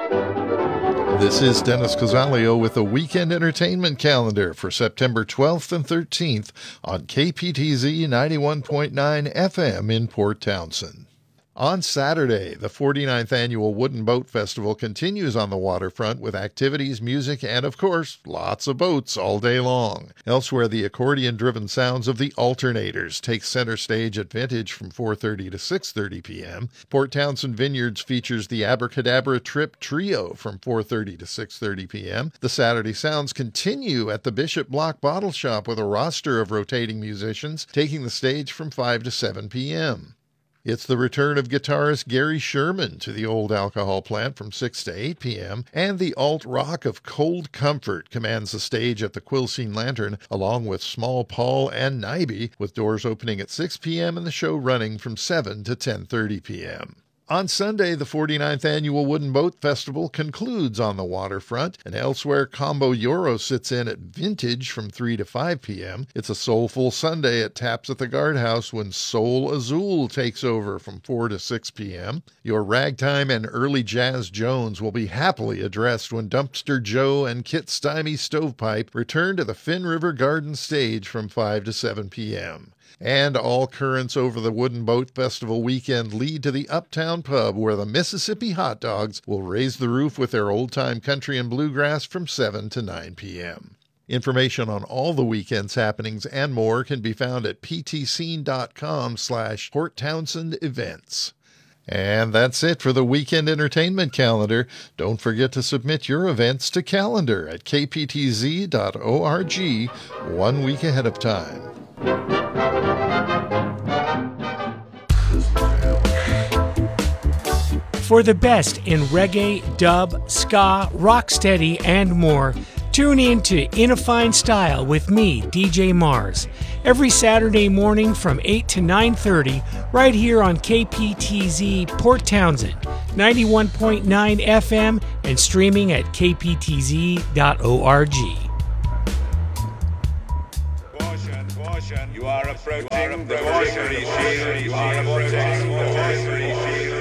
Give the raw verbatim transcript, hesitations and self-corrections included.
This is Dennis Cozzalio with the Weekend Entertainment Calendar for September twelfth and thirteenth on K P T Z ninety-one point nine F M in Port Townsend. On Saturday, the forty-ninth Annual Wooden Boat Festival continues on the waterfront with activities, music, and, of course, lots of boats all day long. Elsewhere, the accordion-driven sounds of the Alternators take center stage at Vintage from four thirty to six thirty p.m. Port Townsend Vineyards features the Abracadabra Trip Trio from four thirty to six thirty p.m. The Saturday Sounds continue at the Bishop Block Bottle Shop with a roster of rotating musicians taking the stage from five to seven p.m. It's the return of guitarist Gary Sherman to the Old Alcohol Plant from six to eight p.m., and the alt-rock of Cold Comfort commands the stage at the Quilcene Lantern, along with Small Paul and Nibie, with doors opening at six p.m. and the show running from seven to ten thirty p.m. On Sunday, the forty-ninth Annual Wooden Boat Festival concludes on the waterfront, and elsewhere, Combo Euro sits in at Vintage from three to five p.m. It's a soulful Sunday at Taps at the Guardhouse when Soul Azul takes over from four to six p.m. Your Ragtime and Early Jazz Jones will be happily addressed when Dumpster Joe and Kit Stymie Stovepipe return to the Finn River Garden stage from five to seven p.m. And all currents over the Wooden Boat Festival weekend lead to the Uptown Pub, where the Mississippi Hot Dogs will raise the roof with their old-time country and bluegrass from seven to nine p.m. Information on all the weekend's happenings and more can be found at ptscene.com slash Port Townsend events. And that's it for the Weekend Entertainment Calendar. Don't forget to submit your events to calendar at k p t z dot org one week ahead of time. For the best in reggae, dub, ska, rocksteady, and more, tune in to In a Fine Style with me, D J Mars, every Saturday morning from eight to nine thirty, right here on K P T Z Port Townsend, ninety-one point nine F M, and streaming at k p t z dot org. You are approaching the voice. You are approaching the voice.